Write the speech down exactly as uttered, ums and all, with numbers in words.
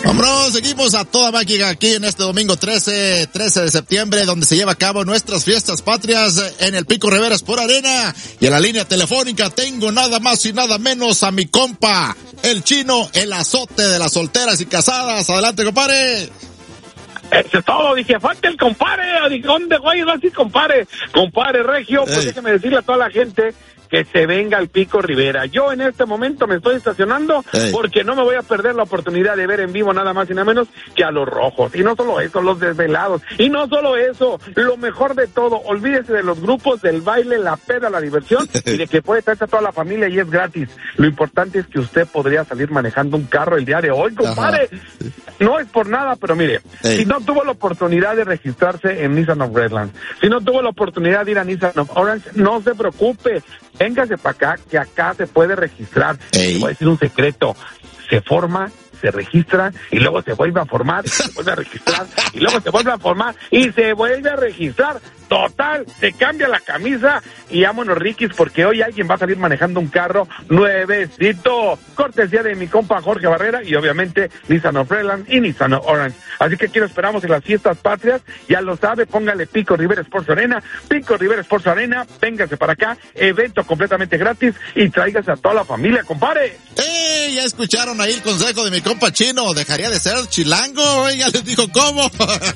Vámonos, seguimos a toda máquina aquí en este domingo trece, trece de septiembre, donde se lleva a cabo nuestras fiestas patrias en el Pico Rivera Sport Arena. Y en la línea telefónica tengo nada más y nada menos a mi compa, el Chino, el azote de las solteras y casadas. Adelante, compadre. Eso es todo, dije, falta el compadre, dije, ¿dónde voy? No, sí, compadre, compadre Regio, pues Ey. déjeme decirle a toda la gente que se venga al Pico Rivera. Yo en este momento me estoy estacionando Ey. porque no me voy a perder la oportunidad de ver en vivo nada más y nada menos que a los rojos. Y no solo eso, los desvelados. Y no solo eso, lo mejor de todo, olvídese de los grupos, del baile, la peda, la diversión y de que puede traerse a toda la familia y es gratis. Lo importante es que usted podría salir manejando un carro el día de hoy, compadre. Ajá. No es por nada, pero mire, Ey. si no tuvo la oportunidad de registrarse en Nissan of Redlands, si no tuvo la oportunidad de ir a Nissan of Orange, no se preocupe. Véngase para acá, que acá se puede registrar. Ey. Le voy a decir un secreto. Se forma, se registra, y luego se vuelve a formar, se vuelve a registrar, y luego se vuelve a formar, y se vuelve a registrar. Total, se cambia la camisa, y vámonos, Riquis, porque hoy alguien va a salir manejando un carro nuevecito. Cortesía de mi compa Jorge Barrera, y obviamente Nissan of Redlands y Nissan of Orange. Así que aquí lo esperamos en las fiestas patrias. Ya lo sabe, póngale Pico Rivera Sports Arena, Pico Rivera Sports Arena, véngase para acá, evento completamente gratis, y tráigase a toda la familia, compadre. ¡Ey! Ya escucharon ahí el consejo de mi compa Chino, dejaría de ser chilango, ya les dijo cómo.